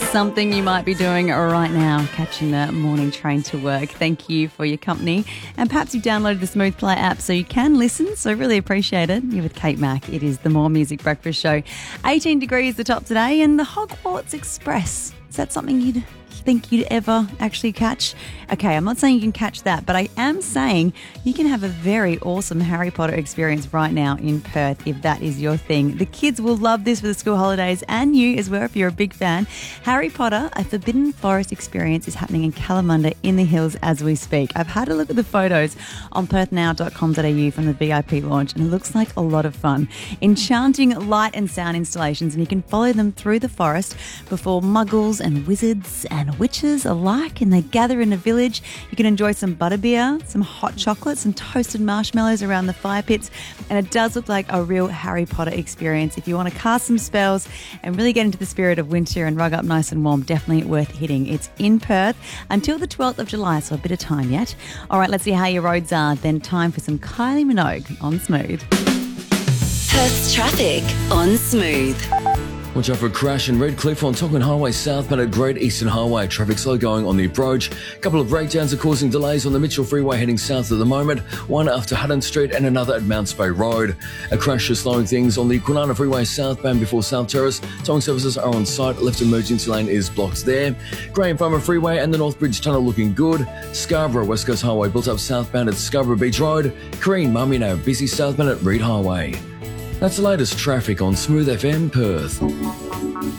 something you might be doing right now, catching the morning train to work. Thank you for your company. And perhaps you've downloaded the Smooth Play app so you can listen, so really appreciate it. You're with Kate Mack. It is the More Music Breakfast Show. 18 degrees the top today, and the Hogwarts Express. Is that something you'd think you'd ever actually catch? Okay, I'm not saying you can catch that, but I am saying you can have a very awesome Harry Potter experience right now in Perth if that is your thing. The kids will love this for the school holidays, and you as well if you're a big fan. Harry Potter, a Forbidden Forest experience, is happening in Kalamunda in the hills as we speak. I've had a look at the photos on perthnow.com.au from the VIP launch, and it looks like a lot of fun. Enchanting light and sound installations, and you can follow them through the forest before muggles and wizards and witches alike, and they gather in a village. You can enjoy some butterbeer, some hot chocolate, some toasted marshmallows around the fire pits, and it does look like a real Harry Potter experience. If you want to cast some spells and really get into the spirit of winter and rug up nice and warm, definitely worth hitting. It's in Perth until the 12th of July, so a bit of time yet. All right, let's see how your roads are. Then time for some Kylie Minogue on Smooth. Perth's traffic on Smooth. Watch out for a crash in Redcliffe on Tonkin Highway southbound at Great Eastern Highway. Traffic slow going on the approach. A couple of breakdowns are causing delays on the Mitchell Freeway heading south at the moment. One after Hutton Street and another at Mounts Bay Road. A crash is slowing things on the Kwinana Freeway southbound before South Terrace. Towing services are on site. Left emergency lane is blocked there. Graham Farmer Freeway and the North Bridge Tunnel looking good. Scarborough West Coast Highway built up southbound at Scarborough Beach Road. Kareen Mummy busy southbound at Reed Highway. That's the latest traffic on Smooth FM Perth.